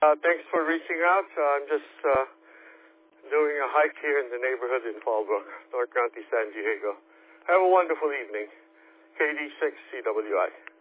Thanks for reaching out. I'm just doing a hike here in the neighborhood in Fallbrook, North County, San Diego. Have a wonderful evening. KD6 CWI.